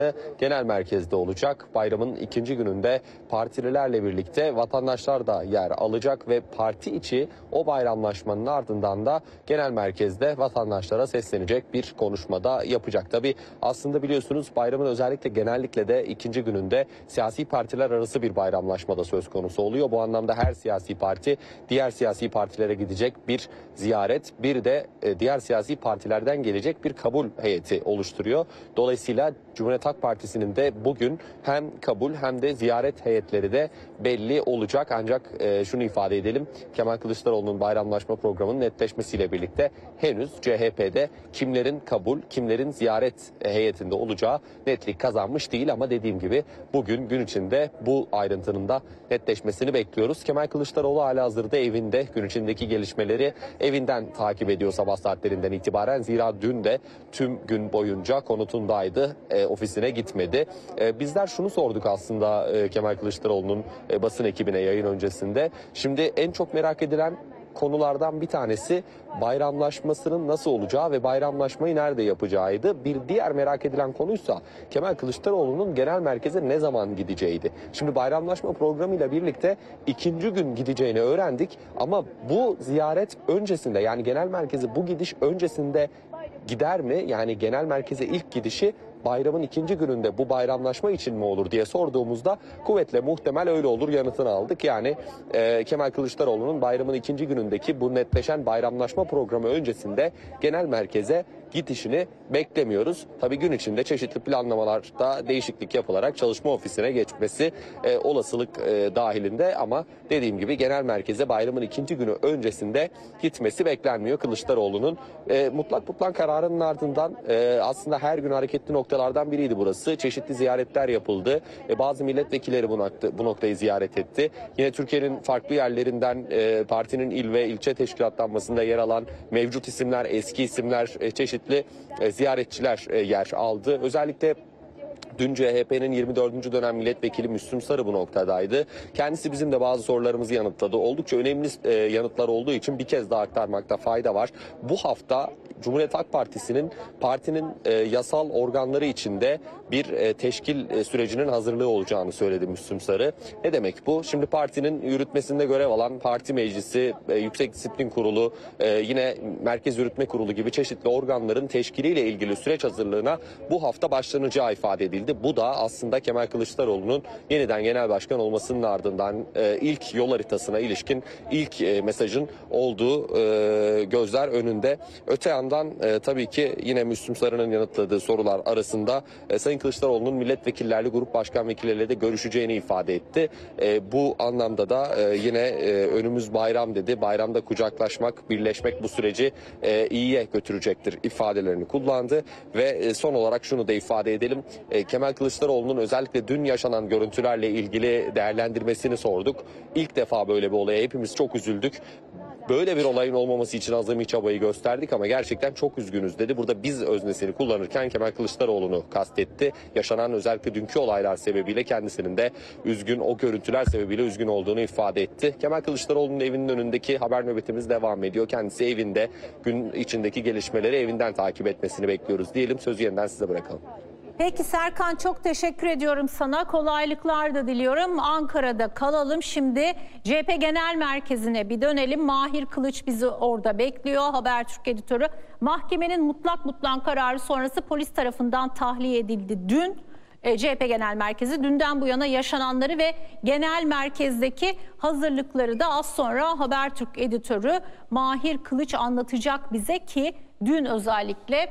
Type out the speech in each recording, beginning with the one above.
Genel merkezde olacak. Bayramın ikinci gününde partililerle birlikte vatandaşlar da yer alacak ve parti içi o bayramlaşmanın ardından da genel merkezde vatandaşlara seslenecek bir konuşmada yapacak. Tabii aslında biliyorsunuz bayramın özellikle genellikle de ikinci gününde siyasi partiler arası bir bayramlaşma da söz konusu oluyor. Bu anlamda her siyasi parti diğer siyasi partilere gidecek bir ziyaret, bir de diğer siyasi partilerden gelecek bir kabul heyeti oluşturuyor. Dolayısıyla Cumhuriyet Halk Partisi'nin de bugün hem kabul hem de ziyaret heyetleri de belli olacak. Ancak şunu ifade edelim, Kemal Kılıçdaroğlu'nun bayramlaşma programının netleşmesiyle birlikte henüz CHP'de kimlerin kabul, kimlerin ziyaret heyetinde olacağı netlik kazanmış değil. Ama dediğim gibi bugün gün içinde bu ayrıntının da netleşmesini bekliyoruz. Kemal Kılıçdaroğlu halihazırda evinde, gün içindeki gelişmeleri evinden takip ediyor sabah saatlerinden itibaren. Zira dün de tüm gün boyunca konutundaydı, ofisine gitmedi. Bizler şunu sorduk aslında Kemal Kılıçdaroğlu'nun basın ekibine yayın öncesinde. Şimdi en çok merak edilen konulardan bir tanesi bayramlaşmasının nasıl olacağı ve bayramlaşmayı nerede yapacağıydı. Bir diğer merak edilen konuysa Kemal Kılıçdaroğlu'nun genel merkeze ne zaman gideceğiydi. Şimdi bayramlaşma programıyla birlikte ikinci gün gideceğini öğrendik ama bu ziyaret öncesinde, yani genel merkeze bu gidiş öncesinde gider mi? Yani genel merkeze ilk gidişi bayramın ikinci gününde bu bayramlaşma için mi olur diye sorduğumuzda kuvvetle muhtemel öyle olur yanıtını aldık. Yani Kemal Kılıçdaroğlu'nun bayramın ikinci günündeki bu netleşen bayramlaşma programı öncesinde genel merkeze gidişini beklemiyoruz. Tabii gün içinde çeşitli planlamalarda değişiklik yapılarak çalışma ofisine geçmesi olasılık dahilinde, ama dediğim gibi genel merkeze bayramın ikinci günü öncesinde gitmesi beklenmiyor Kılıçdaroğlu'nun. Mutlak kararının ardından aslında her gün hareketli noktalardan biriydi burası. Çeşitli ziyaretler yapıldı. Bazı milletvekilleri bu noktayı ziyaret etti. Yine Türkiye'nin farklı yerlerinden partinin il ve ilçe teşkilatlanmasında yer alan mevcut isimler, eski isimler, çeşitli ziyaretçiler yer aldı. Özellikle dün CHP'nin 24. dönem milletvekili Müslüm Sarı bu noktadaydı. Kendisi bizim de bazı sorularımızı yanıtladı. Oldukça önemli yanıtlar olduğu için bir kez daha aktarmakta fayda var. Bu hafta Cumhuriyet Halk partinin yasal organları içinde bir teşkil sürecinin hazırlığı olacağını söyledi Müslüm Sarı. Ne demek bu? Şimdi partinin yürütmesinde görev alan parti meclisi, Yüksek Disiplin Kurulu, yine Merkez Yürütme Kurulu gibi çeşitli organların teşkiliyle ilgili süreç hazırlığına bu hafta başlanacağı ifade edildi. Bu da aslında Kemal Kılıçdaroğlu'nun yeniden genel başkan olmasının ardından ilk yol haritasına ilişkin ilk mesajın olduğu gözler önünde. Öte yandan tabii ki yine Müslüm Sarı'nın yanıtladığı sorular arasında Sayın Kılıçdaroğlu'nun milletvekillerle, grup başkan vekilleriyle de görüşeceğini ifade etti. Bu anlamda da yine önümüz bayram dedi. Bayramda kucaklaşmak, birleşmek bu süreci iyiye götürecektir ifadelerini kullandı. Ve son olarak şunu da ifade edelim. Kemal Kılıçdaroğlu'nun özellikle dün yaşanan görüntülerle ilgili değerlendirmesini sorduk. İlk defa böyle bir olaya hepimiz çok üzüldük. Böyle bir olayın olmaması için azami çabayı gösterdik ama gerçekten çok üzgünüz dedi. Burada biz öznesini kullanırken Kemal Kılıçdaroğlu'nu kastetti. Yaşanan özellikle dünkü olaylar sebebiyle kendisinin de üzgün, o görüntüler sebebiyle üzgün olduğunu ifade etti. Kemal Kılıçdaroğlu'nun evinin önündeki haber nöbetimiz devam ediyor. Kendisi evinde, gün içindeki gelişmeleri evinden takip etmesini bekliyoruz diyelim. Sözü yeniden size bırakalım. Peki Serkan, çok teşekkür ediyorum sana. Kolaylıklar da diliyorum. Ankara'da kalalım. Şimdi CHP Genel Merkezi'ne bir dönelim. Mahir Kılıç bizi orada bekliyor. Habertürk editörü. Mahkemenin mutlak kararı sonrası polis tarafından tahliye edildi dün. CHP Genel Merkezi dünden bu yana yaşananları ve genel merkezdeki hazırlıkları da az sonra Habertürk editörü Mahir Kılıç anlatacak bize ki dün özellikle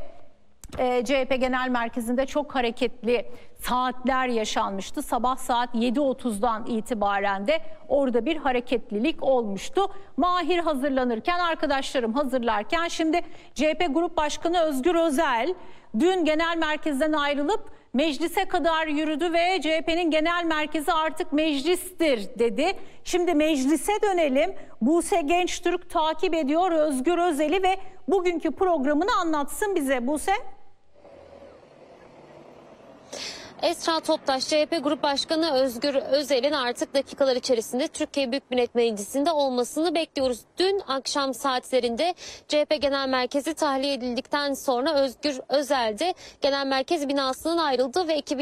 CHP Genel Merkezi'nde çok hareketli saatler yaşanmıştı. Sabah saat 7.30'dan itibaren de orada bir hareketlilik olmuştu. Mahir hazırlanırken, arkadaşlarım hazırlarken şimdi CHP Grup Başkanı Özgür Özel dün genel merkezden ayrılıp meclise kadar yürüdü ve CHP'nin genel merkezi artık meclistir dedi. Şimdi meclise dönelim. Buse Gençtürk takip ediyor Özgür Özel'i ve bugünkü programını anlatsın bize Buse. Esra Toptaş, CHP Grup Başkanı Özgür Özel'in artık dakikalar içerisinde Türkiye Büyük Millet Meclisi'nde olmasını bekliyoruz. Dün akşam saatlerinde CHP Genel Merkezi tahliye edildikten sonra Özgür Özel de Genel Merkez binasından ayrıldı ve ekibi